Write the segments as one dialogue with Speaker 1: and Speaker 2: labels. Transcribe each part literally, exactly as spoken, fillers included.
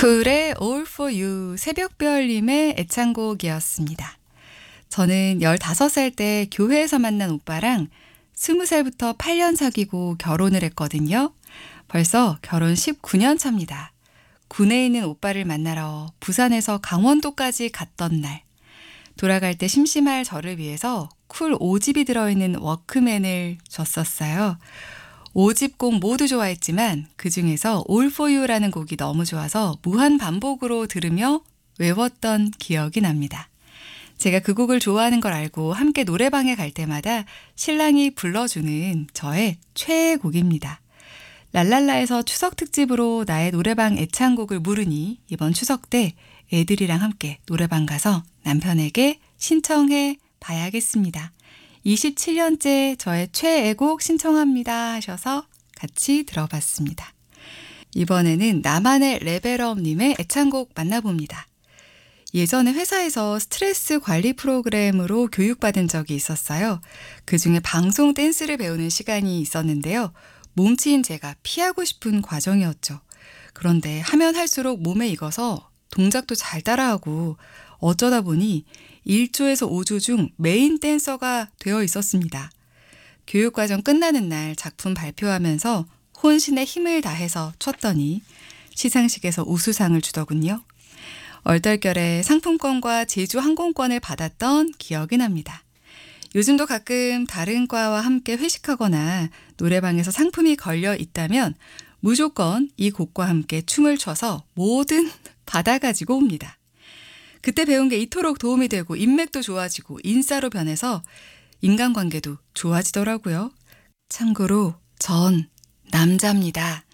Speaker 1: 쿨의 All for You 새벽별님의 애창곡이었습니다. 저는 열다섯 살 때 교회에서 만난 오빠랑 스무 살부터 팔 년 사귀고 결혼을 했거든요. 벌써 결혼 십구 년 차입니다. 군에 있는 오빠를 만나러 부산에서 강원도까지 갔던 날. 돌아갈 때 심심할 저를 위해서 쿨 오 집이 들어있는 워크맨을 줬었어요. 오 집 곡 모두 좋아했지만 그중에서 All for You라는 곡이 너무 좋아서 무한 반복으로 들으며 외웠던 기억이 납니다. 제가 그 곡을 좋아하는 걸 알고 함께 노래방에 갈 때마다 신랑이 불러주는 저의 최애 곡입니다. 랄랄라에서 추석 특집으로 나의 노래방 애창곡을 물으니 이번 추석 때 애들이랑 함께 노래방 가서 남편에게 신청해 봐야겠습니다. 이십칠 년째 저의 최애곡 신청합니다 하셔서 같이 들어봤습니다. 이번에는 나만의 레벨업님의 애창곡 만나봅니다. 예전에 회사에서 스트레스 관리 프로그램으로 교육받은 적이 있었어요. 그중에 방송 댄스를 배우는 시간이 있었는데요. 몸치인 제가 피하고 싶은 과정이었죠. 그런데 하면 할수록 몸에 익어서 동작도 잘 따라하고 어쩌다 보니 일 조에서 오 조 중 메인 댄서가 되어 있었습니다. 교육과정 끝나는 날 작품 발표하면서 혼신의 힘을 다해서 췄더니 시상식에서 우수상을 주더군요. 얼떨결에 상품권과 제주 항공권을 받았던 기억이 납니다. 요즘도 가끔 다른 과와 함께 회식하거나 노래방에서 상품이 걸려 있다면 무조건 이 곡과 함께 춤을 춰서 뭐든 받아가지고 옵니다. 그때 배운 게 이토록 도움이 되고 인맥도 좋아지고 인싸로 변해서 인간관계도 좋아지더라고요. 참고로 전 남자입니다.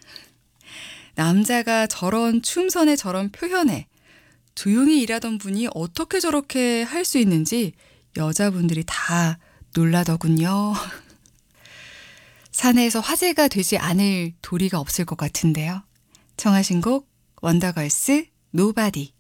Speaker 1: 남자가 저런 춤선에 저런 표현에 조용히 일하던 분이 어떻게 저렇게 할 수 있는지 여자분들이 다 놀라더군요. 사내에서 화제가 되지 않을 도리가 없을 것 같은데요. 청하신 곡 원더걸스 노바디.